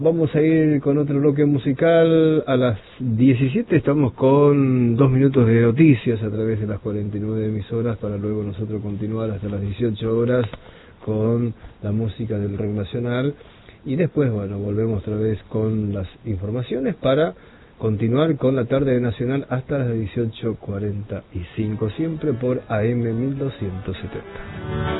Vamos a ir con otro bloque musical. A las 17 estamos con 2 minutos de noticias a través de las 49 emisoras, para luego nosotros continuar hasta las 18 horas con la música del rock nacional. Y después, bueno, volvemos otra vez con las informaciones para continuar con la tarde nacional hasta las 18:45, siempre por AM 1270.